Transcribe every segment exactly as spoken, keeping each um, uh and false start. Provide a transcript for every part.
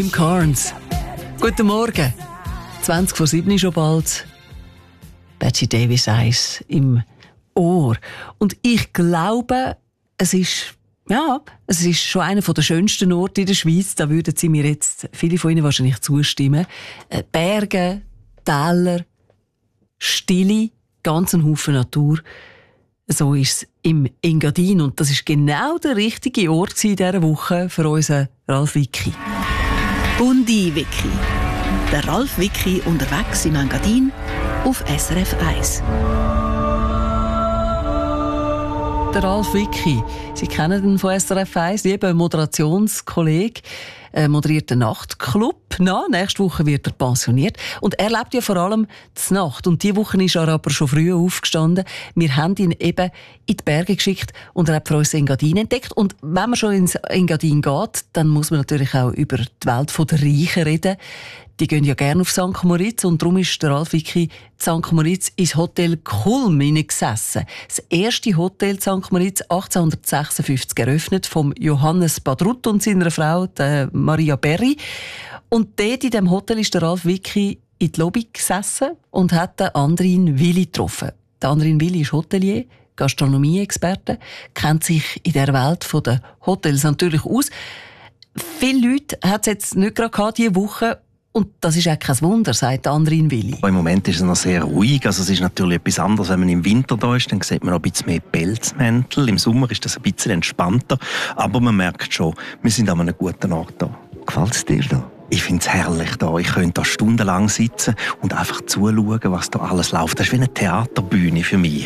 Kim Carnes. Guten Morgen. zwanzig vor sieben schon bald. Betsy Davis Eis im Ohr. Und ich glaube, es ist, ja, es ist schon einer der schönsten Orte in der Schweiz. Da würden Sie mir jetzt, viele von Ihnen wahrscheinlich zustimmen. Berge, Täler, Stille, ganz ein Haufen Natur. So ist es im Engadin. Und das ist genau der richtige Ort in dieser Woche für unseren Ralf Wicki. Bundi Wicki. Der Ralf Wicki unterwegs im Engadin auf S R F eins. Der Ralf Wicki, Sie kennen ihn von S R F eins, lieber Moderationskollege, äh, moderiert den Nachtclub. Na, nächste Woche wird er pensioniert. Und er lebt ja vor allem zur Nacht. Und diese Woche ist er aber schon früh aufgestanden. Wir haben ihn eben in die Berge geschickt und er hat für uns Engadin entdeckt. Und wenn man schon ins Engadin geht, dann muss man natürlich auch über die Welt der Reichen reden. Die gehen ja gerne auf Sankt Moritz und darum ist der Ralf Wicki in Sankt Moritz ins Hotel Kulm hineingesessen. Das erste Hotel Sankt Moritz, achtzehnhundertsechsundfünfzig eröffnet, vom Johannes Badrut und seiner Frau, der Maria Berry. Und dort in diesem Hotel ist der Ralf Wicki in die Lobby gesessen und hat den Andrin Willi getroffen. Der Andrin Willi ist Hotelier, Gastronomie-Experte, kennt sich in der Welt der Hotels natürlich aus. Viele Leute hat es jetzt nicht gerade gehabt, diese Woche. Und das ist auch kein Wunder, sagt Andrin Willi. Im Moment ist es noch sehr ruhig. Also es ist natürlich etwas anderes, wenn man im Winter da ist. Dann sieht man noch ein bisschen mehr Pelzmäntel. Im Sommer ist das ein bisschen entspannter. Aber man merkt schon, wir sind an einem guten Ort da. Gefällt es dir da? Ich finde es herrlich da. Ich könnte da stundenlang sitzen und einfach zuschauen, was da alles läuft. Das ist wie eine Theaterbühne für mich.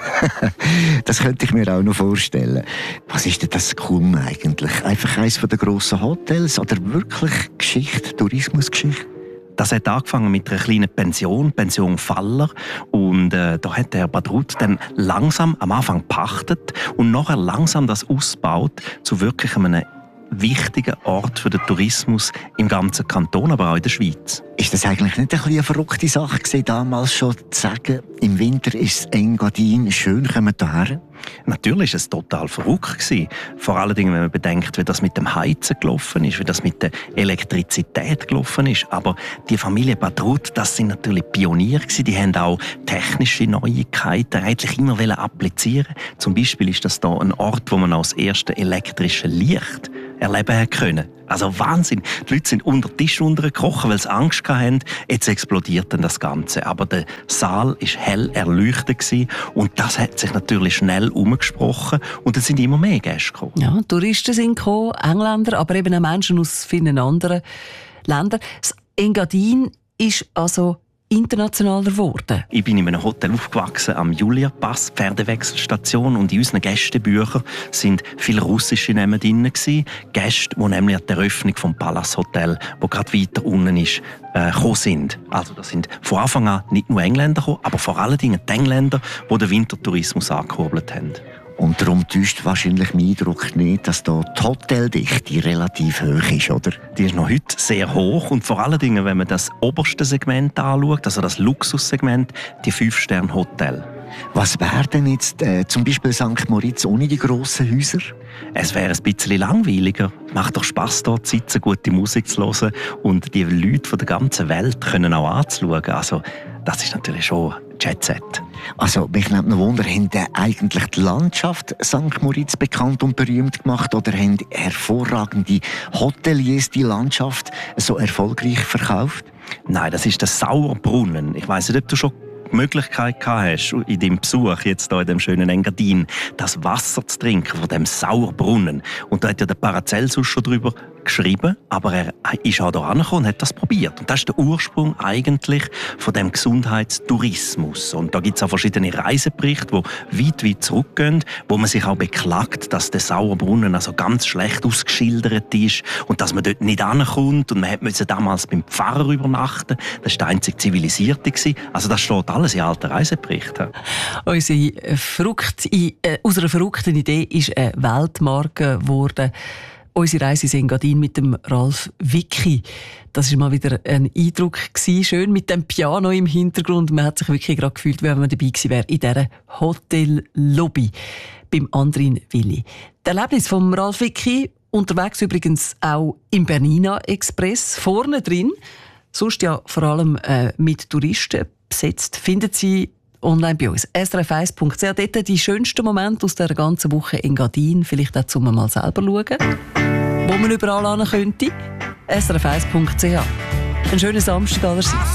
Das könnte ich mir auch noch vorstellen. Was ist denn das Kulm eigentlich? Einfach eines der grossen Hotels oder wirklich Geschichte, Tourismusgeschichte? Das hat angefangen mit einer kleinen Pension, Pension Faller. Und äh, da hat der Badrut dann langsam am Anfang gepachtet und nachher langsam das ausgebaut zu wirklich einem wichtigen Ort für den Tourismus im ganzen Kanton, aber auch in der Schweiz. Ist das eigentlich nicht ein bisschen eine verrückte Sache gewesen, damals schon zu sagen, im Winter ist das Engadin schön, kommen wir hierher? Natürlich war es total verrückt gewesen. Vor allen Dingen, wenn man bedenkt, wie das mit dem Heizen gelaufen ist, wie das mit der Elektrizität gelaufen ist. Aber die Familie Badrut, das sind natürlich Pioniere gewesen. Die haben auch technische Neuigkeiten eigentlich immer applizieren. Zum Beispiel ist das da ein Ort, wo man auch das erste elektrische Licht erleben können. Also Wahnsinn. Die Leute sind unter den Tisch untergekrochen, weil sie Angst hatten. Jetzt explodiert dann das Ganze. Aber der Saal war hell erleuchtet gewesen. Und das hat sich natürlich schnell umgesprochen. Und es sind immer mehr Gäste gekommen. Ja, Touristen sind gekommen, Engländer, aber eben auch Menschen aus vielen anderen Ländern. Das Engadin ist also internationaler geworden. Ich bin in einem Hotel aufgewachsen am Julia-Pass, Pferdewechselstation, und in unseren Gästebüchern sind viele russische Namen drin gewesen. Gäste, die nämlich an der Eröffnung vom Palace Hotel, wo gerade weiter unten ist, äh, gekommen sind. Also das sind von Anfang an nicht nur Engländer gekommen, aber vor allen Dingen die Engländer, die den Wintertourismus angekurbelt haben. Und darum täuscht wahrscheinlich mein Eindruck nicht, dass da die Hoteldichte relativ hoch ist, oder? Die ist noch heute sehr hoch und vor allen Dingen, wenn man das oberste Segment anschaut, also das Luxussegment, die Fünf-Sterne-Hotel. Was wäre denn jetzt äh, zum Beispiel Sankt Moritz ohne die grossen Häuser? Es wäre ein bisschen langweiliger. Macht doch Spass, dort zu sitzen, gute Musik zu hören und die Leute von der ganzen Welt können auch anzuschauen. Also, das ist natürlich schon Jet-Set. Also, mich nimmt noch Wunder, haben eigentlich die Landschaft Sankt Moritz bekannt und berühmt gemacht oder haben hervorragende Hoteliers die Landschaft so erfolgreich verkauft? Nein, das ist der Sauerbrunnen. Ich weiss nicht, ob du schon die Möglichkeit gehabt hast, in deinem Besuch jetzt hier in dem schönen Engadin, das Wasser zu trinken von dem Sauerbrunnen. Und da hat ja der Paracelsus schon drüber geschrieben, aber er ist auch hier angekommen und hat das probiert. Und das ist der Ursprung eigentlich von dem Gesundheitstourismus. Und da gibt es auch verschiedene Reiseberichte, die weit, weit zurückgehen, wo man sich auch beklagt, dass der Sauerbrunnen also ganz schlecht ausgeschildert ist und dass man dort nicht ankommt. Und man musste damals beim Pfarrer übernachten. Das war der einzige Zivilisierte. Also das steht alles in alten Reiseberichten. Unsere verrückte, äh, aus einer verrückten Idee ist eine Weltmarke geworden. Unsere Reise ins Engadin mit dem Ralf Wicki. Das war mal wieder ein Eindruck gewesen. Schön mit dem Piano im Hintergrund. Man hat sich wirklich gerade gefühlt, wie wenn man dabei gewesen wäre in dieser Hotellobby beim Andrin Willi. Das Erlebnis vom Ralf Wicki Unterwegs übrigens auch im Bernina Express, vorne drin. Sonst ja vor allem äh, mit Touristen besetzt. Finden Sie online bei uns. S R F eins Punkt C H. Dort die schönsten Momente aus der ganzen Woche in Engadin. Vielleicht auch zum mal selber schauen, wo man überall hin könnte. S R F eins Punkt C H. Einen schönen Samstag allerseits.